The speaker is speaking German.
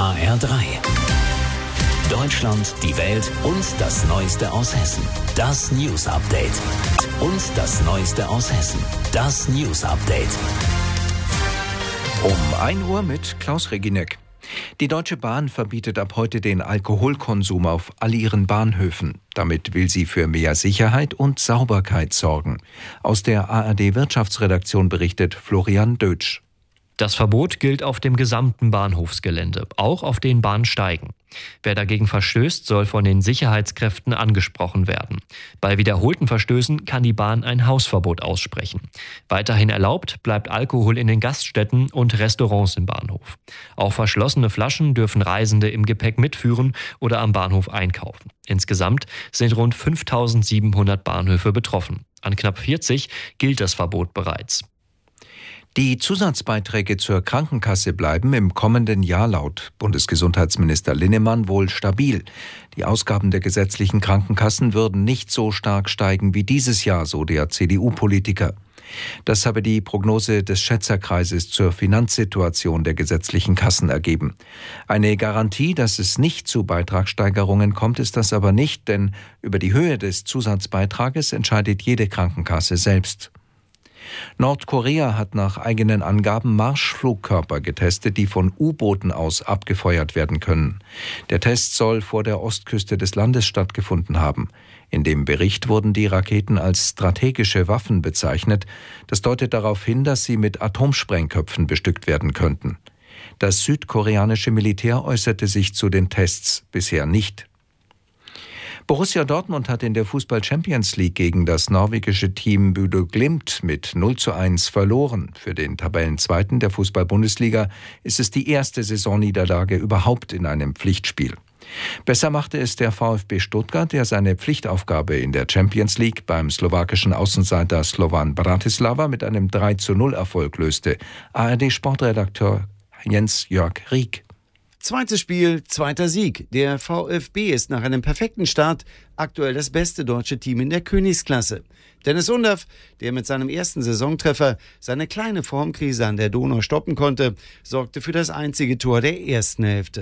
HR3. Deutschland, die Welt und das Neueste aus Hessen. Das News Update. Und das Neueste aus Hessen. Das News Update. Um 1 Uhr mit Klaus Reginek. Die Deutsche Bahn verbietet ab heute den Alkoholkonsum auf all ihren Bahnhöfen. Damit will sie für mehr Sicherheit und Sauberkeit sorgen. Aus der ARD-Wirtschaftsredaktion berichtet Florian Dötsch. Das Verbot gilt auf dem gesamten Bahnhofsgelände, auch auf den Bahnsteigen. Wer dagegen verstößt, soll von den Sicherheitskräften angesprochen werden. Bei wiederholten Verstößen kann die Bahn ein Hausverbot aussprechen. Weiterhin erlaubt bleibt Alkohol in den Gaststätten und Restaurants im Bahnhof. Auch verschlossene Flaschen dürfen Reisende im Gepäck mitführen oder am Bahnhof einkaufen. Insgesamt sind rund 5.700 Bahnhöfe betroffen. An knapp 40 gilt das Verbot bereits. Die Zusatzbeiträge zur Krankenkasse bleiben im kommenden Jahr laut Bundesgesundheitsminister Linnemann wohl stabil. Die Ausgaben der gesetzlichen Krankenkassen würden nicht so stark steigen wie dieses Jahr, so der CDU-Politiker. Das habe die Prognose des Schätzerkreises zur Finanzsituation der gesetzlichen Kassen ergeben. Eine Garantie, dass es nicht zu Beitragssteigerungen kommt, ist das aber nicht, denn über die Höhe des Zusatzbeitrages entscheidet jede Krankenkasse selbst. Nordkorea hat nach eigenen Angaben Marschflugkörper getestet, die von U-Booten aus abgefeuert werden können. Der Test soll vor der Ostküste des Landes stattgefunden haben. In dem Bericht wurden die Raketen als strategische Waffen bezeichnet. Das deutet darauf hin, dass sie mit Atomsprengköpfen bestückt werden könnten. Das südkoreanische Militär äußerte sich zu den Tests bisher nicht. Borussia Dortmund hat in der Fußball-Champions League gegen das norwegische Team Bodø Glimt mit 0:1 verloren. Für den Tabellenzweiten der Fußball-Bundesliga ist es die erste Saisonniederlage überhaupt in einem Pflichtspiel. Besser machte es der VfB Stuttgart, der seine Pflichtaufgabe in der Champions League beim slowakischen Außenseiter Slovan Bratislava mit einem 3:0-Erfolg löste. ARD-Sportredakteur Jens-Jörg Rieck. Zweites Spiel, zweiter Sieg. Der VfB ist nach einem perfekten Start aktuell das beste deutsche Team in der Königsklasse. Dennis Undaff, der mit seinem ersten Saisontreffer seine kleine Formkrise an der Donau stoppen konnte, sorgte für das einzige Tor der ersten Hälfte.